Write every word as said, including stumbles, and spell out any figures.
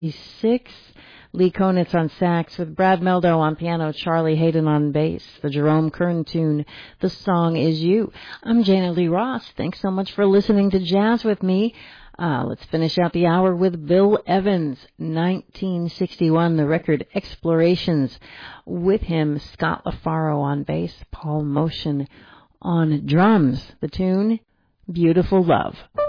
Six. Lee Konitz on sax with Brad Meldo on piano, Charlie Hayden on bass, the Jerome Kern tune, The Song Is You. I'm Jana Lee Ross. Thanks so much for listening to Jazz with me. Uh, let's finish out the hour with Bill Evans, nineteen sixty-one, the record Explorations. With him, Scott LaFaro on bass, Paul Motion on drums. The tune, Beautiful Love.